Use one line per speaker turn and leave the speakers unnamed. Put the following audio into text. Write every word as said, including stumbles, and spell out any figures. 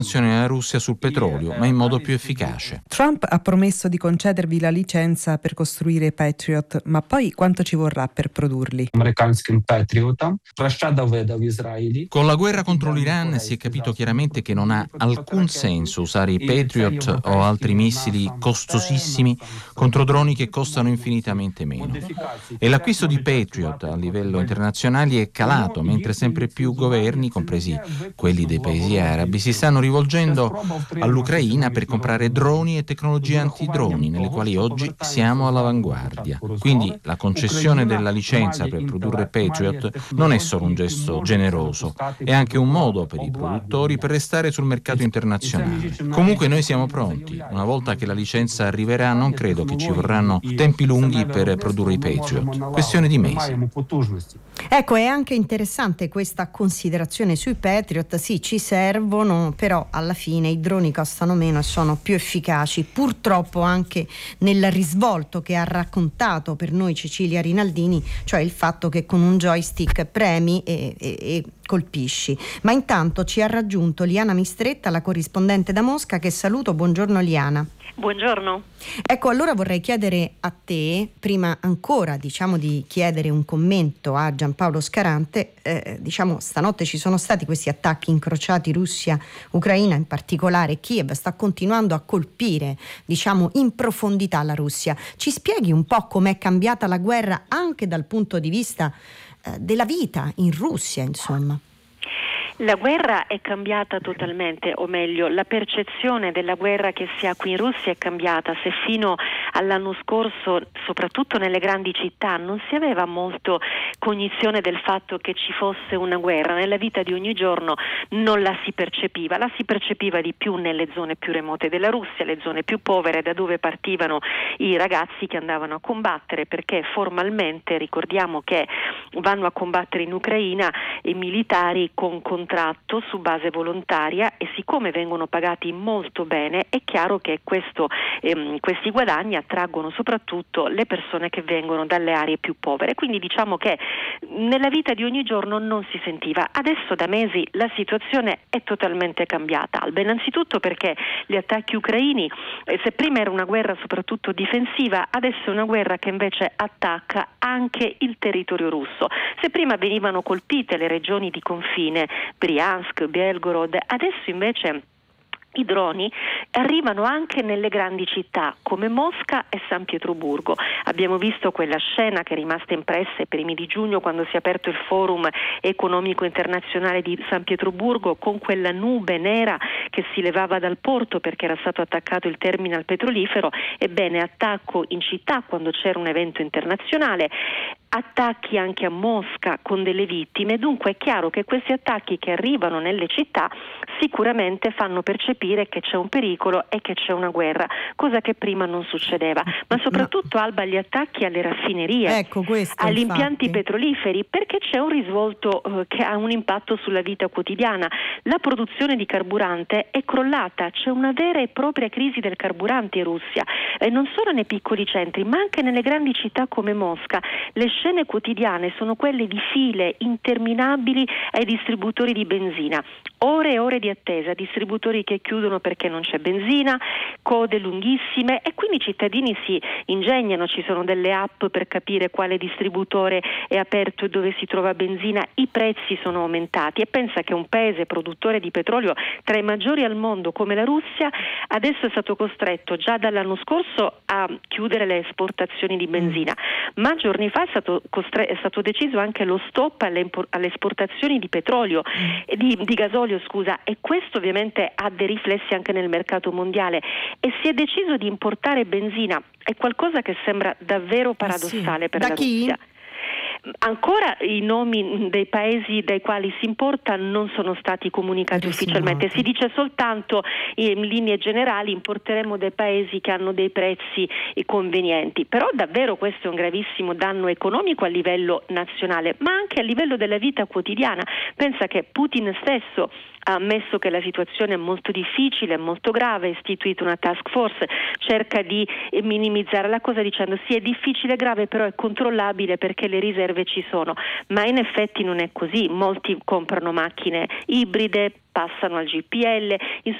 alla Russia sul petrolio, ma in modo più efficace.
Trump ha promesso di concedervi la licenza per costruire Patriot, ma poi quanto ci vorrà per produrli?
Con la guerra contro l'Iran si è capito chiaramente che non ha alcun senso usare i Patriot o altri missili costosissimi contro droni che costano infinitamente meno. E l'acquisto di Patriot a livello internazionale è calato, mentre sempre più governi, compresi quelli dei paesi arabi, si stanno rivolgendo all'Ucraina per comprare droni e tecnologie antidroni, nelle quali oggi siamo all'avanguardia. Quindi la concessione della licenza per produrre Patriot non è solo un gesto generoso, è anche un modo per i produttori per restare sul mercato internazionale. Comunque noi siamo pronti. Una volta che la licenza arriverà, non credo che ci vorranno tempi lunghi per produrre i Patriot. Questione di mesi.
Ecco, è anche interessante questa considerazione sui Patriot. Sì, ci servono, però alla fine i droni costano meno e sono più efficaci. Purtroppo anche nel risvolto che ha raccontato per noi Cecilia Rinaldini, cioè il fatto che con un joystick premi e, e, e colpisci. Ma intanto ci ha raggiunto Liana Mistretta, la corrispondente da Mosca, che saluto. Buongiorno Liana.
Buongiorno.
Ecco, allora vorrei chiedere a te, prima ancora diciamo di chiedere un commento a Giampaolo Scarante, eh, diciamo stanotte ci sono stati questi attacchi incrociati Russia-Ucraina, in particolare Kiev sta continuando a colpire diciamo in profondità la Russia. Ci spieghi un po' com'è cambiata la guerra anche dal punto di vista eh, della vita in Russia, insomma?
La guerra è cambiata totalmente, o meglio, la percezione della guerra che si ha qui in Russia è cambiata. Se fino all'anno scorso, soprattutto nelle grandi città, non si aveva molto cognizione del fatto che ci fosse una guerra, nella vita di ogni giorno non la si percepiva, la si percepiva di più nelle zone più remote della Russia, le zone più povere, da dove partivano i ragazzi che andavano a combattere, perché formalmente ricordiamo che vanno a combattere in Ucraina i militari con contratto su base volontaria, e siccome vengono pagati molto bene è chiaro che questo, ehm, questi guadagni attraggono soprattutto le persone che vengono dalle aree più povere. Quindi diciamo che nella vita di ogni giorno non si sentiva. Adesso da mesi la situazione è totalmente cambiata. Alba, innanzitutto perché gli attacchi ucraini, eh, se prima era una guerra soprattutto difensiva, adesso è una guerra che invece attacca anche il territorio russo. Se prima venivano colpite le regioni di confine, Briansk, Belgorod, adesso invece i droni arrivano anche nelle grandi città come Mosca e San Pietroburgo. Abbiamo visto quella scena che è rimasta impressa ai primi di giugno, quando si è aperto il forum economico internazionale di San Pietroburgo, con quella nube nera che si levava dal porto perché era stato attaccato il terminal petrolifero. Ebbene, attacco in città quando c'era un evento internazionale, attacchi anche a Mosca con delle vittime. Dunque è chiaro che questi attacchi che arrivano nelle città sicuramente fanno percepire che c'è un pericolo e che c'è una guerra, cosa che prima non succedeva. Ma soprattutto, Alba, gli attacchi alle raffinerie,
ecco, questo,
agli impianti
infatti.
petroliferi, perché c'è un risvolto eh, che ha un impatto sulla vita quotidiana. La produzione di carburante è crollata, c'è una vera e propria crisi del carburante in Russia, e non solo nei piccoli centri ma anche nelle grandi città come Mosca. Le scene quotidiane sono quelle di file interminabili ai distributori di benzina, ore e ore di attesa, distributori che chiudono perché non c'è benzina, code lunghissime, e quindi i cittadini si ingegnano, ci sono delle app per capire quale distributore è aperto e dove si trova benzina. I prezzi sono aumentati, e pensa che un paese produttore di petrolio tra i maggiori al mondo come la Russia adesso è stato costretto già dall'anno scorso a chiudere le esportazioni di benzina, ma giorni fa è stato, costre- è stato deciso anche lo stop alle, impor- alle esportazioni di petrolio e di, di gasolio, scusa, e questo ovviamente ha dei riflessi anche nel mercato mondiale, e si è deciso di importare benzina. È qualcosa che sembra davvero paradossale, eh sì, per
da
la
chi?
Russia. Ancora i nomi dei paesi dai quali si importa non sono stati comunicati ufficialmente, si dice soltanto in linee generali importeremo dai paesi che hanno dei prezzi convenienti, però davvero questo è un gravissimo danno economico a livello nazionale ma anche a livello della vita quotidiana. Pensa che Putin stesso ha ammesso che la situazione è molto difficile, è molto grave, ha istituito una task force, cerca di minimizzare la cosa dicendo sì, è difficile, grave, però è controllabile perché le riserve ci sono, ma in effetti non è così. Molti comprano macchine ibride, passano al G P L,